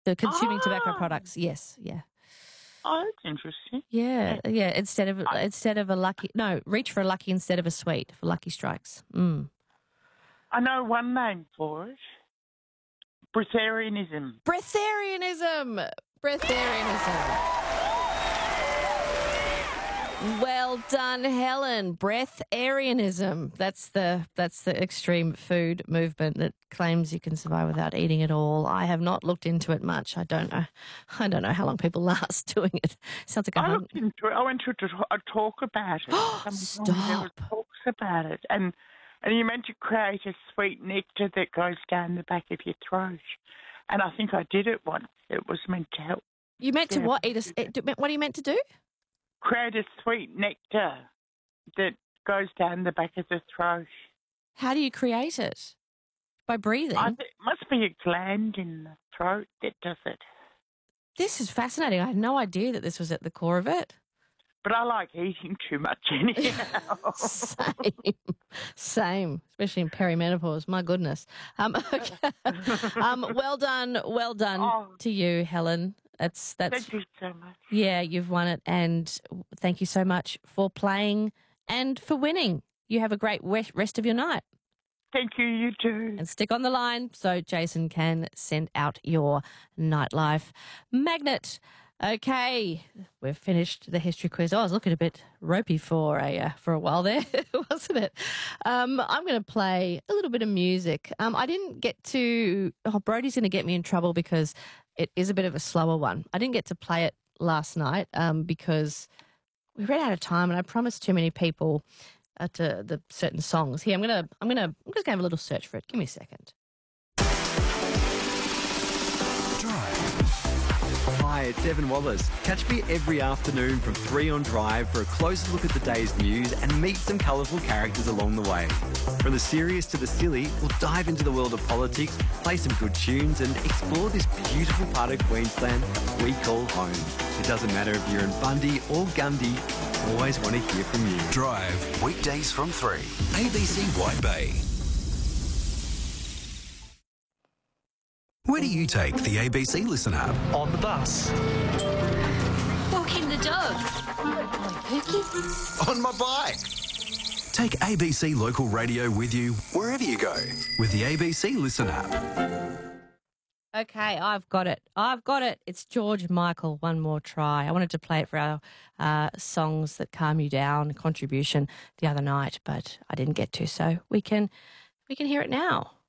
The consuming tobacco Ah. products, yes, yeah. Oh, that's interesting. Yeah. Instead of a lucky, no, reach for a lucky instead of a sweet for Lucky Strikes. I know one name for it. Breatharianism. Breatharianism. Well done, Helen. Breatharianism. That's the extreme food movement that claims you can survive without eating it all. I have not looked into it much. I don't know how long people last doing it. Sounds like I looked into it. I went to a talk about it. Stop. There were talks about it. And you're meant to create a sweet nectar that goes down the back of your throat. And I think I did it once. It was meant to help. You meant to what? What are you meant to do? Create a sweet nectar that goes down the back of the throat. How do you create it? By breathing? It must be a gland in the throat that does it. This is fascinating. I had no idea that this was at the core of it. But I like eating too much anyhow. Same, especially in perimenopause. My goodness. Okay. Well done to you, Helen. Thank you so much. Yeah, you've won it, and thank you so much for playing and for winning. You have a great rest of your night. Thank you, you too. And stick on the line so Jason can send out your nightlife magnet. Okay, we've finished the history quiz. I was looking a bit ropey for a while there, wasn't it? I'm going to play a little bit of music. I didn't get to. Brody's going to get me in trouble because it is a bit of a slower one. I didn't get to play it last night because we ran out of time, and I promised too many people the certain songs. Here, I'm just going to have a little search for it. Give me a second. Hi, it's Evan Wallace. Catch me every afternoon from 3 on Drive for a closer look at the day's news and meet some colourful characters along the way. From the serious to the silly, we'll dive into the world of politics, play some good tunes and explore this beautiful part of Queensland we call home. It doesn't matter if you're in Bundy or Gundy, always want to hear from you. Drive, weekdays from 3. ABC White Bay. Where do you take the ABC Listen app? On the bus. Walking the dog. Pookie. On my bike. Take ABC Local Radio with you wherever you go with the ABC Listen app. Okay, I've got it. It's George Michael, One More Try. I wanted to play it for our Songs That Calm You Down contribution the other night, but I didn't get to, so we can hear it now.